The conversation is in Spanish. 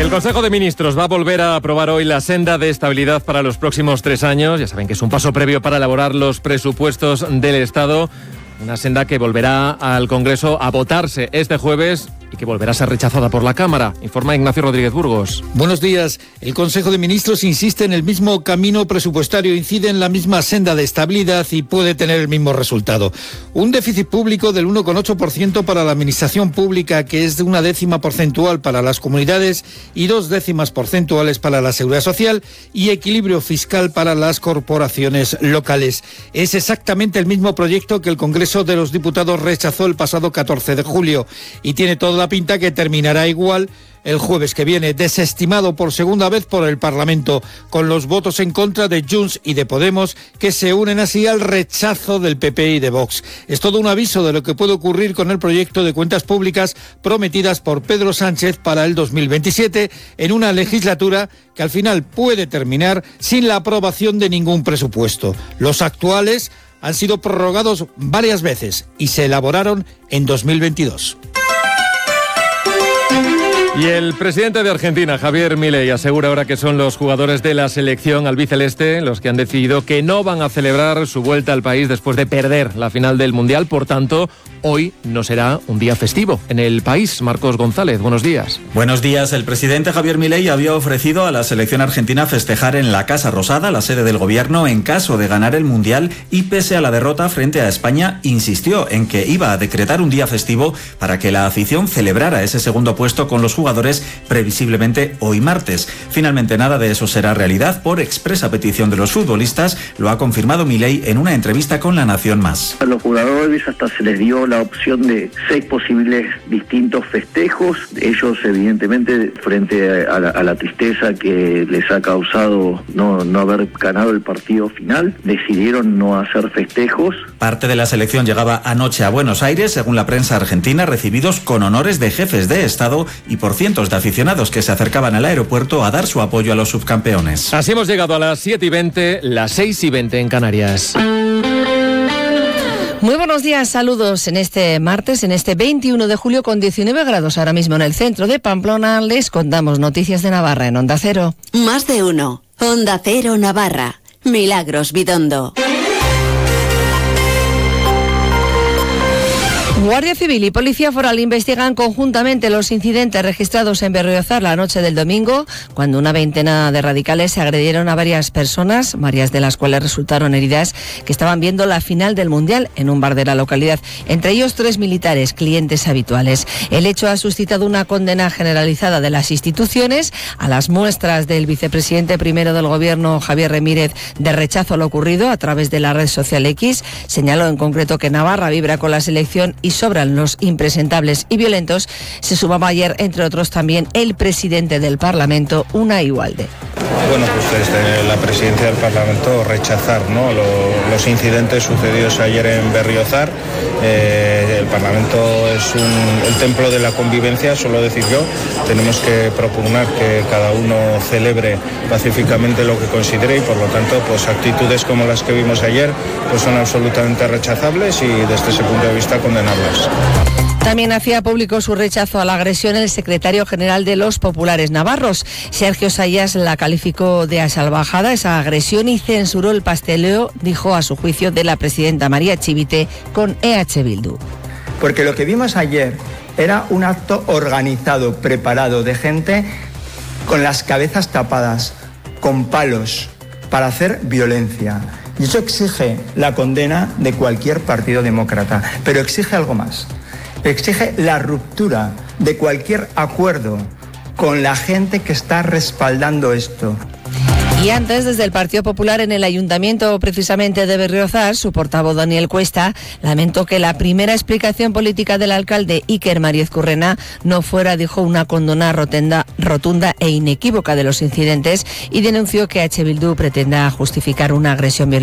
El Consejo de Ministros va a volver a aprobar hoy la senda de estabilidad para los próximos 3 años. Ya saben que es un paso previo para elaborar los presupuestos del Estado. Una senda que volverá al Congreso a votarse este jueves y que volverá a ser rechazada por la Cámara. Informa Ignacio Rodríguez Burgos. Buenos días. El Consejo de Ministros insiste en el mismo camino presupuestario, incide en la misma senda de estabilidad y puede tener el mismo resultado. Un déficit público del 1,8% para la administración pública, que es de 1 décima porcentual para las comunidades y 2 décimas porcentuales para la seguridad social, y equilibrio fiscal para las corporaciones locales. Es exactamente el mismo proyecto que el Congreso de los Diputados rechazó el pasado 14 de julio y tiene toda la pinta que terminará igual el jueves que viene, desestimado por segunda vez por el Parlamento, con los votos en contra de Junts y de Podemos, que se unen así al rechazo del PP y de Vox. Es todo un aviso de lo que puede ocurrir con el proyecto de cuentas públicas prometidas por Pedro Sánchez para el 2027, en una legislatura que al final puede terminar sin la aprobación de ningún presupuesto. Los actuales han sido prorrogados varias veces y se elaboraron en 2022. Y el presidente de Argentina, Javier Milei, asegura ahora que son los jugadores de la selección albiceleste los que han decidido que no van a celebrar su vuelta al país después de perder la final del Mundial. Por tanto, hoy no será un día festivo en el país. Marcos González, buenos días. Buenos días. El presidente Javier Milei había ofrecido a la selección argentina festejar en la Casa Rosada, la sede del gobierno, en caso de ganar el Mundial, y pese a la derrota frente a España, insistió en que iba a decretar un día festivo para que la afición celebrara ese segundo puesto con los jugadores previsiblemente hoy martes. Finalmente nada de eso será realidad por expresa petición de los futbolistas, lo ha confirmado Milei en una entrevista con La Nación Más. A los jugadores hasta se les dio la opción de 6 posibles distintos festejos. Ellos evidentemente frente a la tristeza que les ha causado no haber ganado el partido final, decidieron no hacer festejos. Parte de la selección llegaba anoche a Buenos Aires, según la prensa argentina, recibidos con honores de jefes de Estado y por cientos de aficionados que se acercaban al aeropuerto a dar su apoyo a los subcampeones. Así hemos llegado a las 7:20, las 6:20 en Canarias. Muy buenos días, saludos en este martes, en este 21 de julio con 19 grados ahora mismo en el centro de Pamplona. Les contamos noticias de Navarra en Onda Cero. Más de uno. Onda Cero Navarra. Milagros Bidondo. Guardia Civil y Policía Foral investigan conjuntamente los incidentes registrados en Berriozar la noche del domingo, cuando una veintena de radicales agredieron a varias personas, varias de las cuales resultaron heridas, que estaban viendo la final del Mundial en un bar de la localidad, entre ellos 3 militares, clientes habituales. El hecho ha suscitado una condena generalizada de las instituciones a las muestras del vicepresidente primero del Gobierno, Javier Ramírez, de rechazo a lo ocurrido a través de la red social X. Señaló en concreto que Navarra vibra con la selección y sobran los impresentables y violentos. Se sumaba ayer, entre otros, también el presidente del Parlamento, Unai Ugalde. Bueno, pues desde la presidencia del Parlamento rechazar, ¿no?, los incidentes sucedidos ayer en Berriozar. El Parlamento es el templo de la convivencia, suelo decir yo. Tenemos que propugnar que cada uno celebre pacíficamente lo que considere y, por lo tanto, pues actitudes como las que vimos ayer pues son absolutamente rechazables y desde ese punto de vista condenables. También hacía público su rechazo a la agresión el secretario general de los populares navarros. Sergio Sayas la calificó de salvajada esa agresión y censuró el pasteleo, dijo a su juicio, de la presidenta María Chivite con EH Bildu. Porque lo que vimos ayer era un acto organizado, preparado, de gente con las cabezas tapadas, con palos, para hacer violencia. Y eso exige la condena de cualquier partido demócrata, pero exige algo más. Exige la ruptura de cualquier acuerdo con la gente que está respaldando esto. Y antes, desde el Partido Popular en el Ayuntamiento precisamente de Berriozar, su portavoz Daniel Cuesta lamentó que la primera explicación política del alcalde Iker Mariezcurrena no fuera, dijo, una condena rotunda e inequívoca de los incidentes y denunció que EH Bildu pretenda justificar una agresión violenta